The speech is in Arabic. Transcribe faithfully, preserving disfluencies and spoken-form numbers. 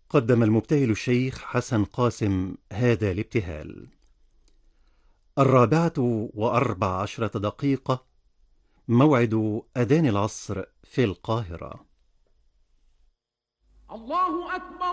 قدم المبتهل الشيخ حسن قاسم هذا الابتهال. الرابعة وأربع عشرة دقيقة، موعد أذان العصر في القاهرة. الله أكبر.